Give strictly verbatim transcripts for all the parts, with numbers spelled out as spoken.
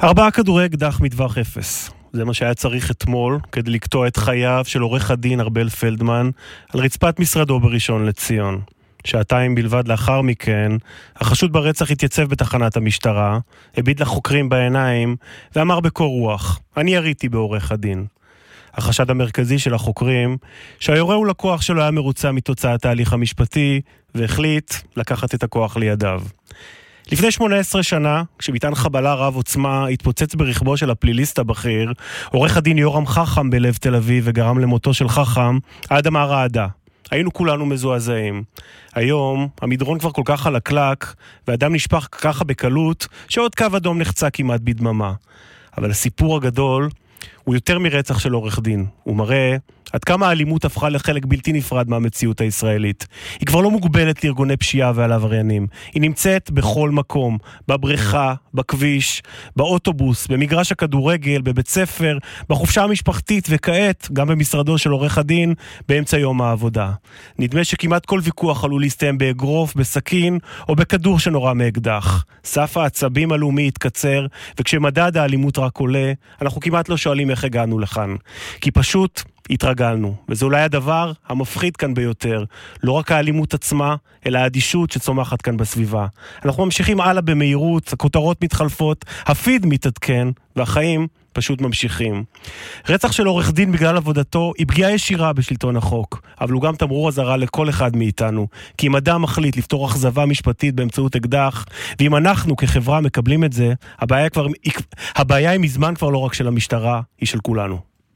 ארבעה כדורי אקדח מטווח אפס. זה מה שהיה צריך אתמול כדי לקטוע את חייו של עורך הדין ארבל פלדמן על רצפת משרדו בראשון לציון. שעתיים בלבד לאחר מכן, החשוד ברצח התייצב בתחנת המשטרה, הביט לחוקרים בעיניים ואמר בקור רוח, אני יריתי בעורך הדין. החשד המרכזי של החוקרים, שהיורה הוא לקוח שלו היה מרוצה מתוצאת ההליך המשפטי, והחליט לקחת את הכוח לידיו. לפני שמונה עשרה שנה, כשביטן חבלה רב עוצמה התפוצץ ברכבו של הפליליסט הבכיר, עורך הדין יורם חכם בלב תל אביב וגרם למותו של חכם, האדמה רעדה. היינו כולנו מזועזעים. היום המדרון כבר כל כך חלקלק, ואדם נשפך ככה בקלות, שעוד קו אדום נחצה כמעט בדממה. אבל הסיפור הגדול הוא יותר מרצח של עורך דין. הוא מראה עד כמה האלימות הפכה לחלק בלתי נפרד מהמציאות הישראלית. היא כבר לא מוגבלת לארגוני פשיעה ועל עבריינים. היא נמצאת בכל מקום, בבריכה, בכביש, באוטובוס, במגרש הכדורגל, בבית ספר, בחופשה המשפחתית וכעת גם במשרדו של עורך הדין באמצע יום העבודה. נדמה שכמעט כל ויכוח עלול להסתיים באגרוף, בסכין או בכדור שנורא מאקדח. סף העצבים הלאומי התקצר, וכשמדד האלימות רק עולה, אנחנו כמעט לא שואלים איך הגענו לכאן. כי פשוט התרגלנו, וזה אולי הדבר המפחיד כאן ביותר. לא רק האלימות עצמה, אלא האדישות שצומחת כאן בסביבה. אנחנו ממשיכים הלאה במהירות, הכותרות מתחלפות, הפיד מתעדכן, והחיים פשוט ממשיכים. רצח של עורך דין בגלל עבודתו היא פגיעה ישירה בשלטון החוק, אבל הוא גם תמרור אזהרה לכל אחד מאיתנו. כי אם אדם מחליט לפתור אכזבה משפטית באמצעות אקדח, ואם אנחנו כחברה מקבלים את זה, הבעיה, כבר, הבעיה היא מזמן כבר לא רק של המשטרה, היא של כולנו.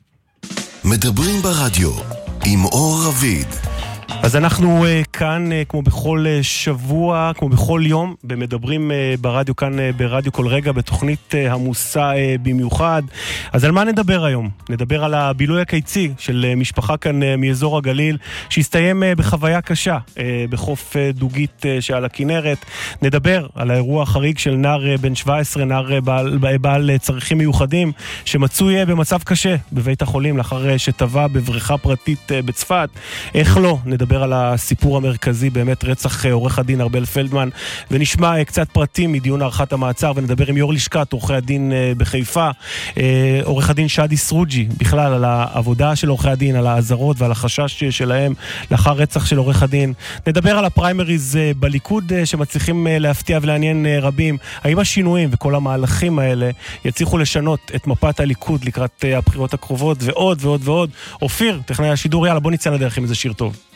מדברים ברדיו עם אור רביד. אז אנחנו uh, כאן uh, כמו בכל uh, שבוע, כמו בכל יום, במדברים uh, ברדיו, כאן uh, ברדיו כל רגע, בתוכנית uh, עמוסה uh, במיוחד. אז על מה נדבר היום? נדבר על הבילוי הקיצי של uh, משפחה כאן uh, מאזור הגליל, שהסתיים uh, בחוויה קשה uh, בחוף uh, דוגית uh, שעל הכנרת. נדבר על האירוע החריג של נער uh, בן שבע עשרה, נער uh, בעל, בעל uh, צרכים מיוחדים, שמצוי uh, במצב קשה בבית החולים, לאחר uh, שטבע בבריכה פרטית uh, בצפת. איך לא? נדבר על הסיפור המרכזי, באמת רצח עורך הדין ארבל פלדמן, ונשמע קצת פרטים מדיון ערכת המעצר, ונדבר עם יו"ר לשכת עורכי הדין בחיפה, עורך הדין שדי סרוג'י, בכלל על העבודה של עורכי הדין, על האזהרות ועל החשש שלהם לאחר רצח של עורך הדין. נדבר על הפריימריז בליכוד שמצליחים להפתיע ולעניין רבים. האם השינויים וכל המהלכים האלה יצליחו לשנות את מפת הליכוד לקראת הבחירות הקרובות, ועוד ועוד ועוד. אופיר, טכנאי השידור, יאללה בוא נצא לדרך עם איזה שיר טוב.